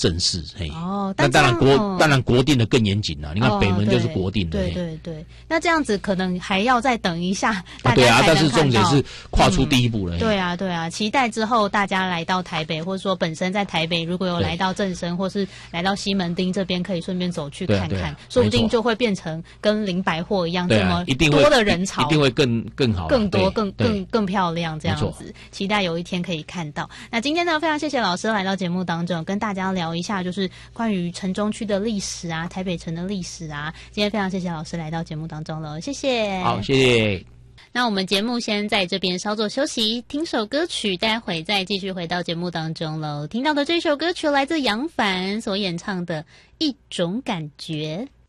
正式。嘿， 哦， 那当然哦、 当然国定的更严谨了。你看北门就是国定的。 对对对，那这样子可能还要再等一下，大家对啊，但是重点是跨出第一步了。 对啊对啊，期待之后大家来到台北，或者说本身在台北如果有来到正生或是来到西门町这边，可以顺便走去看看，说不定就会变成跟林百货一样这么多的人潮， 一定会更好， 更多更漂亮这样子。期待有一天可以看到。那今天呢，非常谢谢老师来到节目当中，跟大家聊一下就是关于城中区的历史啊，台北城的历史啊。今天非常谢谢老师来到节目当中了，谢谢。 好，谢谢。 那我们节目先在这边稍作休息，听首歌曲，待会再继续回到节目当中喽。听到的这首歌曲来自杨凡所演唱的《一种感觉》。